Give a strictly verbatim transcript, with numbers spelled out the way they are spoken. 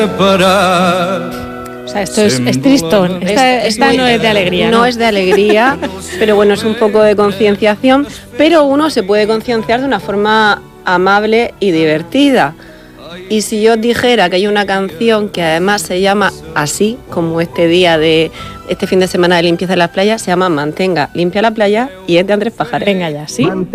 O sea, esto es, es tristón, esta, Es- esta es muy- no es de alegría, ¿no? No es de alegría, pero bueno, es un poco de concienciación, pero uno se puede concienciar de una forma amable y divertida. Y si yo os dijera que hay una canción que además se llama así, como este día de este fin de semana de limpieza de las playas, se llama Mantenga limpia la playa y es de Andrés Pajares. Venga ya, ¿sí?